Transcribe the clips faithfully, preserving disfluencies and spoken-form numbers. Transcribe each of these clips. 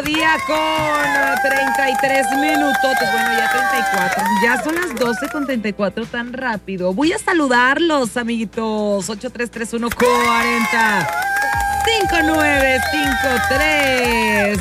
mediodía con treinta y tres minutos. Bueno, ya treinta y cuatro. Ya son las doce con treinta y cuatro, tan rápido. Voy a saludarlos, amiguitos. ocho tres tres uno cuarenta cinco nueve cinco tres.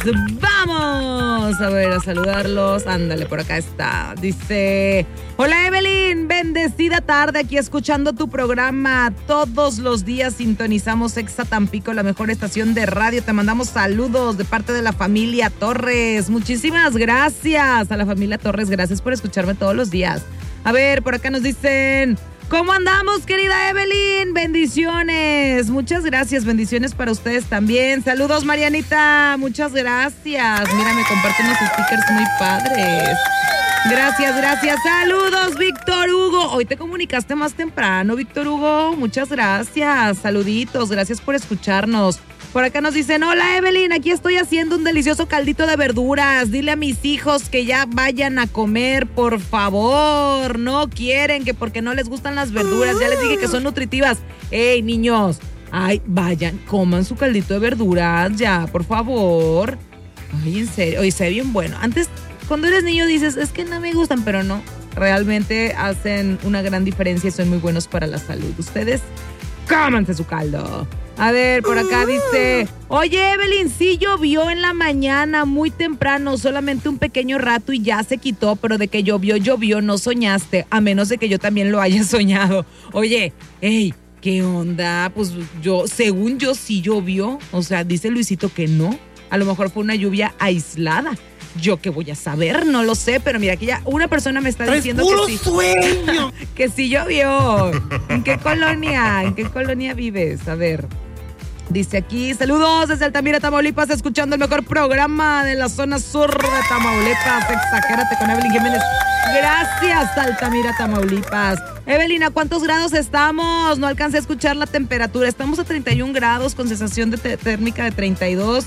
Vamos a ver, a saludarlos. Ándale, por acá está. Dice: hola Evelyn, bendecida tarde aquí escuchando tu programa. Todos los días sintonizamos Exa Tampico, la mejor estación de radio. Te mandamos saludos de parte de la familia Torres. Muchísimas gracias a la familia Torres. Gracias por escucharme todos los días. A ver, por acá nos dicen: ¿cómo andamos, querida Evelyn? Bendiciones. Muchas gracias. Bendiciones para ustedes también. Saludos, Marianita. Muchas gracias. Mira, me comparten unos stickers muy padres. Gracias, gracias. Saludos, Víctor Hugo. Hoy te comunicaste más temprano, Víctor Hugo. Muchas gracias. Saluditos. Gracias por escucharnos. Por acá nos dicen: hola Evelyn, aquí estoy haciendo un delicioso caldito de verduras. Dile a mis hijos que ya vayan a comer, por favor. No quieren, que porque no les gustan las verduras. Ya les dije que son nutritivas. Ey, niños, ay, vayan, coman su caldito de verduras ya, por favor. Ay, en serio, oye, se ve bien bueno. Antes, cuando eres niño dices, es que no me gustan, pero no. Realmente hacen una gran diferencia y son muy buenos para la salud. Ustedes, cómanse su caldo. A ver, por acá dice: oye Evelyn, sí llovió en la mañana muy temprano, solamente un pequeño rato y ya se quitó, pero de que llovió, llovió, no soñaste, a menos de que yo también lo haya soñado. Oye, hey, ¿qué onda? Pues yo, según yo sí llovió, o sea, dice Luisito que no, a lo mejor fue una lluvia aislada. Yo qué voy a saber, no lo sé, pero mira que ya una persona me está diciendo puro que sí. Sueño. Que sí llovió. ¿En qué colonia? ¿En qué colonia vives? A ver. Dice aquí: saludos desde Altamira, Tamaulipas, escuchando el mejor programa de la zona sur de Tamaulipas. Exagérate con Evelyn Jiménez. Gracias, Altamira, Tamaulipas. Evelyn, ¿a cuántos grados estamos? No alcancé a escuchar la temperatura. Estamos a treinta y un grados con sensación de te- térmica de treinta y dos,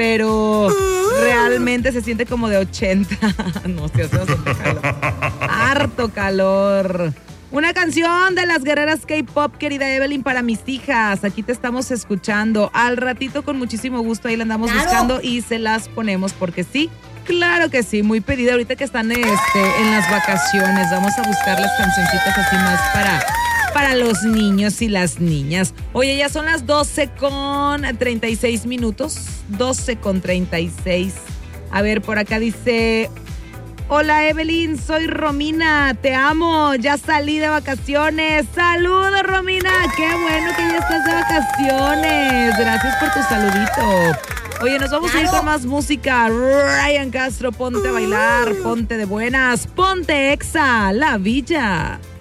pero realmente se siente como de ochenta. No, se hace bastante calor. Harto calor. Una canción de las guerreras K-pop, querida Evelyn, para mis hijas. Aquí te estamos escuchando. Al ratito, con muchísimo gusto, ahí la andamos ¡Claro! buscando y se las ponemos, porque sí, claro que sí, muy pedida. Ahorita que están este, en las vacaciones, vamos a buscar las cancioncitas así más para, para los niños y las niñas. Oye, ya son las doce con treinta y seis minutos. doce con treinta y seis. A ver, por acá dice: hola Evelyn, soy Romina, te amo, ya salí de vacaciones. Saludos, Romina, qué bueno que ya estás de vacaciones. Gracias por tu saludito. Oye, nos vamos Claro. a ir con más música. Ryan Castro, ponte a bailar, ponte de buenas, ponte Exa, la villa.